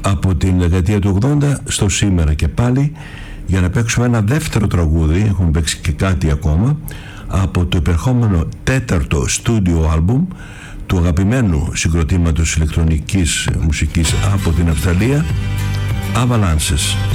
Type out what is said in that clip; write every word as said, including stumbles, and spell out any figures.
από την δεκαετία του ογδόντα στο σήμερα και πάλι, για να παίξουμε ένα δεύτερο τραγούδι. Έχουμε παίξει και κάτι ακόμα από το υπερχόμενο τέταρτο στούντιο άλμπουμ του αγαπημένου συγκροτήματος ηλεκτρονικής μουσικής από την Αυστραλία, Avalanches.